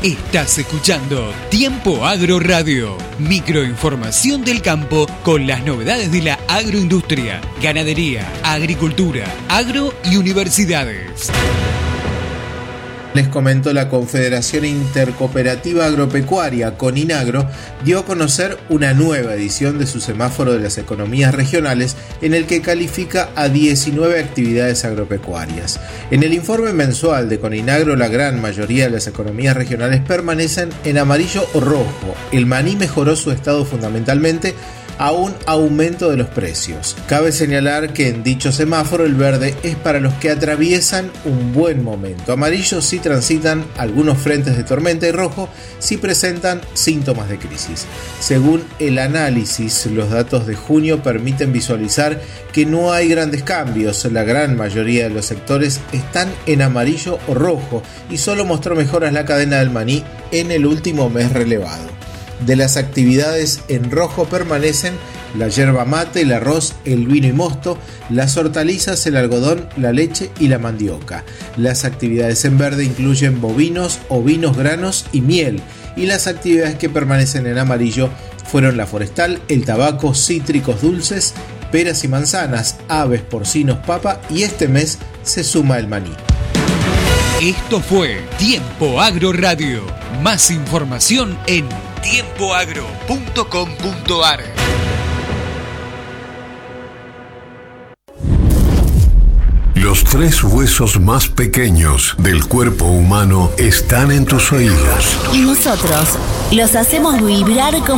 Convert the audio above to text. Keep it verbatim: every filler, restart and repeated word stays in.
Estás escuchando Tiempo Agro Radio, microinformación del campo con las novedades de la agroindustria, ganadería, agricultura, agro y universidades. Les comentó, la Confederación Intercooperativa Agropecuaria, CONINAGRO, dio a conocer una nueva edición de su semáforo de las economías regionales, en el que califica a diecinueve actividades agropecuarias. En el informe mensual de CONINAGRO, la gran mayoría de las economías regionales permanecen en amarillo o rojo. El maní mejoró su estado fundamentalmente a un aumento de los precios. Cabe señalar que en dicho semáforo el verde es para los que atraviesan un buen momento. Amarillo si transitan algunos frentes de tormenta y rojo si presentan síntomas de crisis. Según el análisis, los datos de junio permiten visualizar que no hay grandes cambios. La gran mayoría de los sectores están en amarillo o rojo y solo mostró mejoras la cadena del maní en el último mes relevado. De las actividades en rojo permanecen la yerba mate, el arroz, el vino y mosto, las hortalizas, el algodón, la leche y la mandioca. Las actividades en verde incluyen bovinos, ovinos, granos y miel. Y las actividades que permanecen en amarillo fueron la forestal, el tabaco, cítricos dulces, peras y manzanas, aves, porcinos, papa, y este mes se suma el maní. Esto fue Tiempo Agro Radio. Más información en tiempo agro punto com punto a r. Los tres huesos más pequeños del cuerpo humano están en tus oídos. Y nosotros los hacemos vibrar como